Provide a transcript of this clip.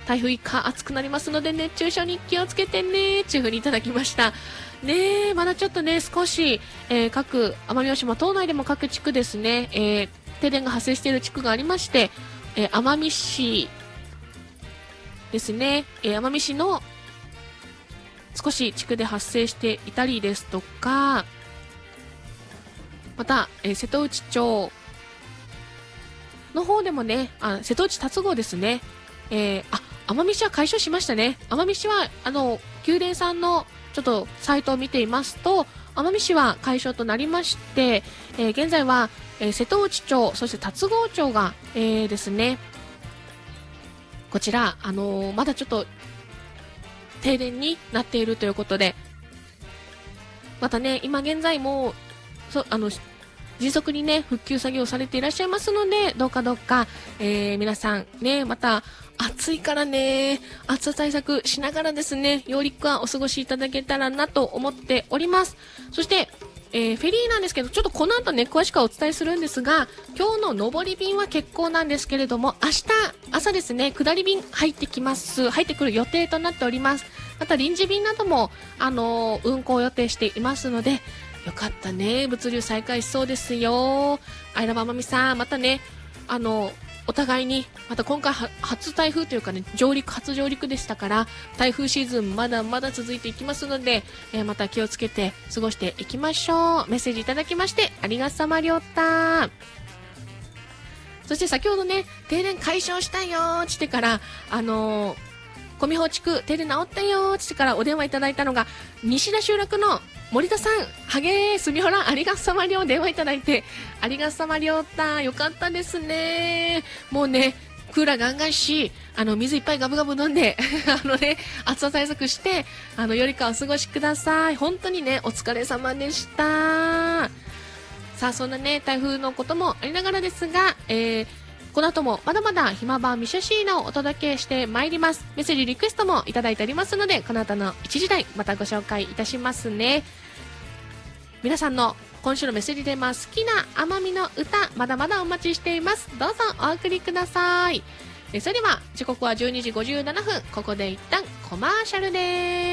台風以下暑くなりますので熱中症に気をつけてねっていう風にいただきましたね。まだちょっとね少し、各奄美大島島内でも各地区ですね、停電が発生している地区がありまして、奄美市ですね、奄美市の少し地区で発生していたりですとか、また、瀬戸内町の方でもね、瀬戸内達郷ですね、奄美市は解消しましたね。奄美市は宮殿さんのちょっとサイトを見ていますと、奄美市は解消となりまして、現在は、瀬戸内町、そして達郷町が、ですね、こちら、まだちょっと停電になっているということで、またね、今現在も迅速にね、復旧作業されていらっしゃいますので、どうか、皆さんね、また暑いからね、暑さ対策しながらですね、よりお過ごしいただけたらなと思っております。そして、フェリーなんですけど、ちょっとこの後ね、詳しくはお伝えするんですが、今日の上り便は欠航なんですけれども、明日朝ですね、下り便入ってくる予定となっております。また臨時便なども、運航予定していますので、よかったね、物流再開しそうですよ。アイラブ奄美さん、またね、お互いに、また今回初台風というかね、初上陸でしたから、台風シーズンまだまだ続いていきますので、また気をつけて過ごしていきましょう。メッセージいただきましてありがさまりょうた。そして先ほどね、停電解消したよってから、小見宝地区停電治ったよってからお電話いただいたのが、西田集落の森田さん、はげーすみほら、ありがさまりょう、電話いただいてありがさまりょうた。よかったですね。もうね、クーラーガンガンし、水いっぱいガブガブ飲んで暑さ対策して、よりかお過ごしください。本当にね、お疲れ様でした。さあ、そんなね、台風のこともありながらですが、この後もまだまだひまばみしゃしーなをお届けしてまいります。メッセージリクエストもいただいておりますので、この後の1時台またご紹介いたしますね。皆さんの今週のメッセージテーマ、好きな奄美の歌、まだまだお待ちしています。どうぞお送りください。それでは時刻は12時57分、ここで一旦コマーシャルです。